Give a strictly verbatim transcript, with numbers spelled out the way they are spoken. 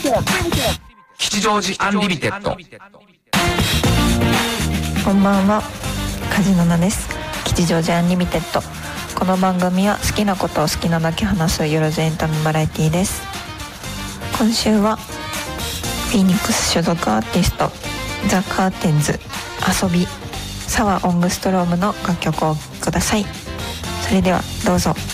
吉祥寺アンリミテッド。 こんばんは、梶野菜です。吉祥寺アンリミテッド。この番組は好きなことを好きなだけ話すよろずエンタメバラエティです。今週はフィニックス所属アーティストザ・カーテンズ遊び、澤オングストロームの楽曲をください。それではどうぞ。